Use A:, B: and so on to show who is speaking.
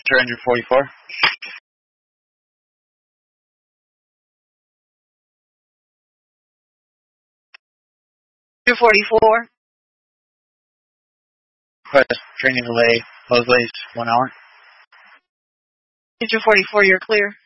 A: Ranger 44.
B: Ranger 44.
A: Request training delay. Close lace 1 hour.
B: Ranger 44, you're clear.